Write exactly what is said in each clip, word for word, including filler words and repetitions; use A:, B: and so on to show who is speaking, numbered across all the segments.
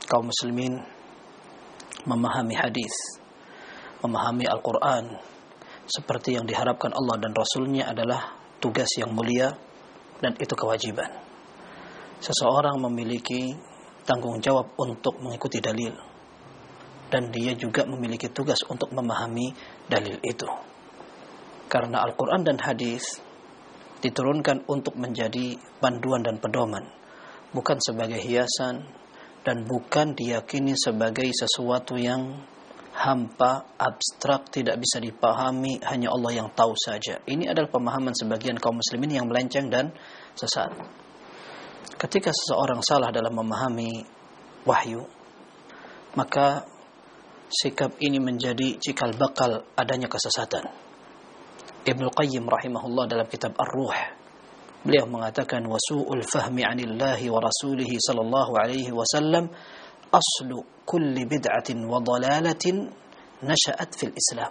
A: kaum muslimin memahami hadis, memahami Al-Quran seperti yang diharapkan Allah dan Rasulnya adalah tugas yang mulia dan itu kewajiban. Seseorang memiliki tanggung jawab untuk mengikuti dalil dan dia juga memiliki tugas untuk memahami dalil itu. Karena Al-Quran dan hadis diturunkan untuk menjadi panduan dan pedoman, bukan sebagai hiasan dan bukan diyakini sebagai sesuatu yang hampa, abstrak, tidak bisa dipahami, hanya Allah yang tahu saja. Ini adalah pemahaman sebagian kaum muslimin yang melenceng dan sesat. Ketika seseorang salah dalam memahami wahyu, maka sikap ini menjadi cikal bakal adanya kesesatan. Ibnu Qayyim rahimahullah dalam kitab Ar-Ruh, beliau mengatakan wasu'ul fahmi 'anillahi wa rasulihi sallallahu alaihi wasallam aslu kulli bid'atin wa dalalatin nasha'at fil Islam.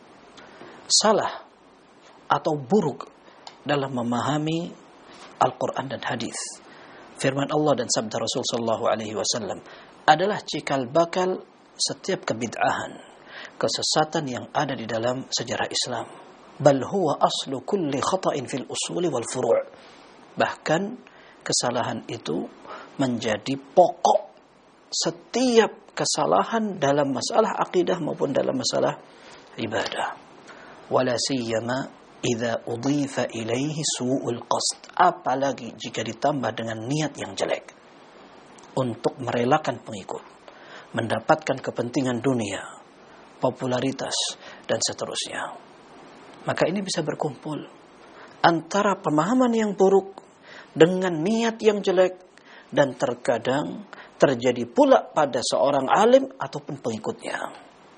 A: Salah atau buruk dalam memahami Al-Quran dan hadis, firman Allah dan sabda Rasul sallallahu alaihi wasallam adalah cikal bakal setiap kebid'ahan, kesesatan yang ada di dalam sejarah Islam. Bal huwa aslu kulli khata'in fil usuli wal furu'. Bahkan kesalahan itu menjadi pokok setiap kesalahan dalam masalah akidah maupun dalam masalah ibadah. Wala siyama idza udhifa ilaihi su'ul qasd. Apalagi jika ditambah dengan niat yang jelek untuk merelakan pengikut, mendapatkan kepentingan dunia, popularitas dan seterusnya. Maka ini bisa berkumpul antara pemahaman yang buruk dengan niat yang jelek, dan terkadang terjadi pula pada seorang alim ataupun pengikutnya.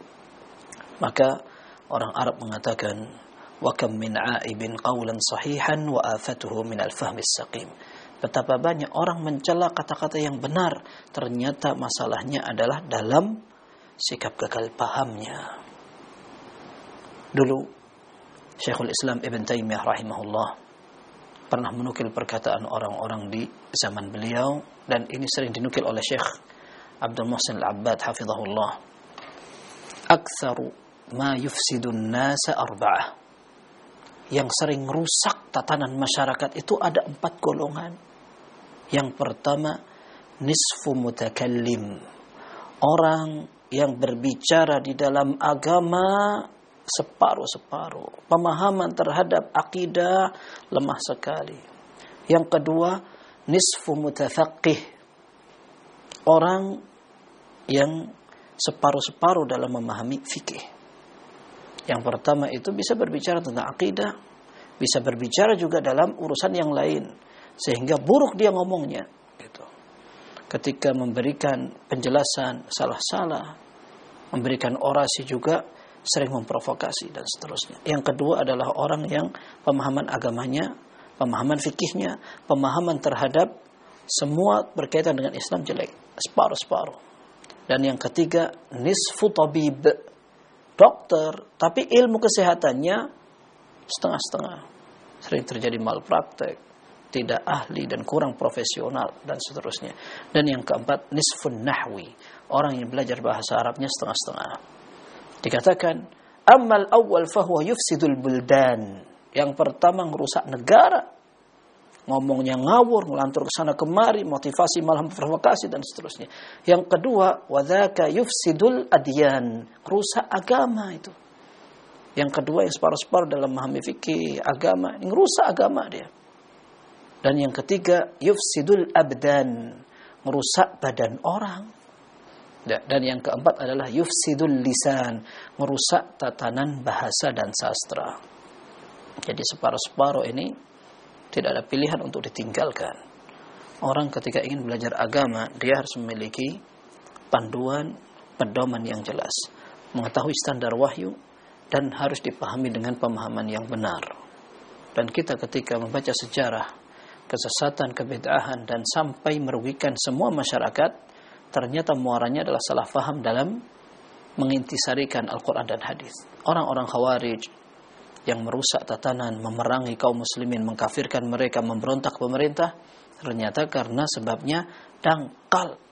A: Maka orang Arab mengatakan wa kam min 'aibin qawlan sahihan wa afatuhu min al-fahmi as-saqim. Betapa banyak orang mencela kata-kata yang benar, ternyata masalahnya adalah dalam sikap gagal pahamnya. Dulu Syekhul Islam Ibn Taymiyah rahimahullah pernah menukil perkataan orang-orang di zaman beliau, dan ini sering dinukil oleh Syekh Abdul Muhsin Al-Abbad hafizahullah. Aktsaru ma yufsidun nasa arba'ah. Yang sering rusak tatanan masyarakat itu ada empat golongan. Yang pertama, nisfu mutakallim. Orang yang berbicara di dalam agama separuh-separuh. Pemahaman terhadap akidah lemah sekali. Yang kedua, nisfu mutafaqih. Orang yang separuh-separuh dalam memahami fikih. Yang pertama itu bisa berbicara tentang akidah, bisa berbicara juga dalam urusan yang lain, sehingga buruk dia ngomongnya. Gitu. Ketika memberikan penjelasan salah-salah, memberikan orasi juga sering memprovokasi dan seterusnya. Yang kedua adalah orang yang pemahaman agamanya, pemahaman fikihnya, pemahaman terhadap semua berkaitan dengan Islam jelek, separuh-separuh. Dan yang ketiga, nisfu tabib, dokter, tapi ilmu kesehatannya setengah-setengah. Sering terjadi malpraktek, tidak ahli dan kurang profesional dan seterusnya. Dan yang keempat, nisfun nahwi, orang yang belajar bahasa Arabnya setengah-setengah. Dikatakan ammal awwal fahuwa yufsidul buldan. Yang pertama merusak negara, ngomongnya ngawur, ngelantur ke sana kemari, motivasi malah provokasi dan seterusnya. Yang kedua, wadzaka yufsidul adyan, rusak agama itu. Yang kedua yang separuh-separuh dalam memahami fikih agama, ini rusak agama dia. Dan yang ketiga, yufsidul abdan, merusak badan orang. Dan yang keempat adalah yufsidul lisan, merusak tatanan bahasa dan sastra. Jadi separuh-separuh ini tidak ada pilihan untuk ditinggalkan. Orang ketika ingin belajar agama, dia harus memiliki panduan, pedoman yang jelas, mengetahui standar wahyu, dan harus dipahami dengan pemahaman yang benar. Dan kita ketika membaca sejarah kesesatan, kebid'ahan, dan sampai merugikan semua masyarakat, ternyata muaranya adalah salah faham dalam mengintisarikan Al-Quran dan hadis. Orang-orang Khawarij yang merusak tatanan, memerangi kaum muslimin, mengkafirkan mereka, memberontak pemerintah, ternyata karena sebabnya dangkal